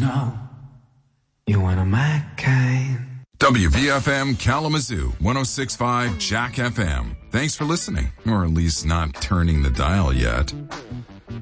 know you're one of my kind. WVFM Kalamazoo, 106.5 Jack FM. Thanks for listening, or at least not turning the dial yet.